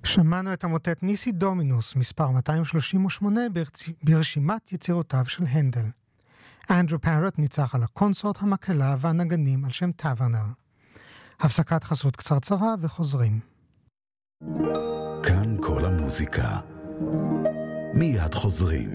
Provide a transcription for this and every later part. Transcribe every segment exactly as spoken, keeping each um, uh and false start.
שמענו את המוטט ניסי דומינוס, מספר מאתיים שלושים ושמונה ברצ... ברשימת יצירותיו של הנדל. אנדרו פארוט ניצח על הקונסורט, המקהלה והנגנים על שם טאברנר. הפסקת חסות קצרצרה וחוזרים. כאן כל המוזיקה. מיד חוזרים.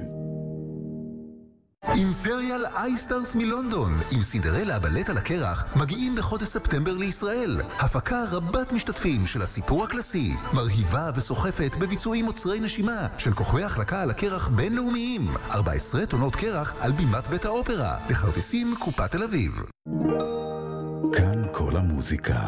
אימפריאל אייסטארס מלונדון עם סינדרלה הבלט על הקרח מגיעים בחודש ספטמבר לישראל. הפקה רבת משתתפים של הסיפור הקלאסי, מרהיבה וסוחפת בביצועים מוצרי נשימה של כוכבי החלקה על הקרח בינלאומיים. ארבע עשרה טונות קרח על בימת בית האופרה, בכרטיסים קופת תל אביב. כאן כל המוזיקה.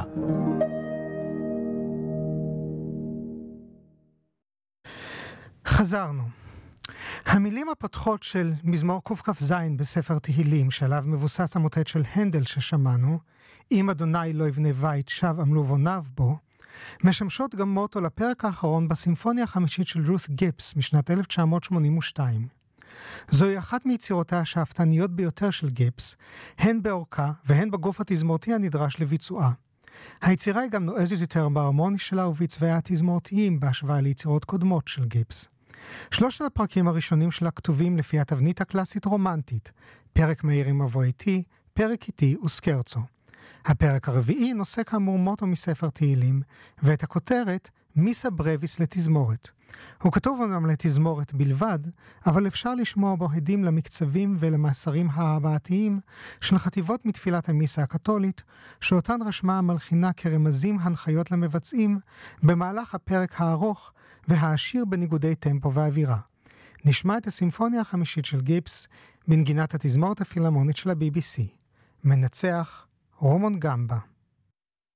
חזרנו. המילים הפותחות של מזמור קכ"ז בספר תהילים, שעליו מבוסס המוטט של הנדל ששמענו, אם אדוני לא יבנה בית שב עמלו בוניו בו, משמשות גם מוטו לפרק האחרון בסימפוניה החמישית של רות גיבס משנת אלף תשע מאות שמונים ושתיים. זוהי אחת מיצירותיה השאפתניות ביותר של גיבס, הן באורכה והן בגוף התזמורתי הנדרש לביצועה. היצירה היא גם נועזת יותר בהרמוני שלה ובצבעיה התזמורתיים בהשוואה ליצירות קודמות של גיבס. שלושת הפרקים הראשונים שלה כתובים לפי התבנית הקלאסית רומנטית, פרק מאיר עם מבוא איתי, פרק איתי וסקרצו. הפרק הרביעי נושא כאמור מוטו מספר תהילים, ואת הכותרת מיסה ברביס לתזמורת. הוא כתוב אומנם לתזמורת בלבד, אבל אפשר לשמוע בו הדים למקצבים ולמסרים ההבעתיים של חטיבות מתפילת המיסה הקתולית, שאותן רשמה המלחינה כרמזים הנחיות למבצעים במהלך הפרק הארוך והעשיר בניגודי טמפו ואווירה. נשמע את הסימפוניה החמישית של גיבס בנגינת התזמורת הפילהרמונית של ה-בי בי סי. מנצח רומון גמבה.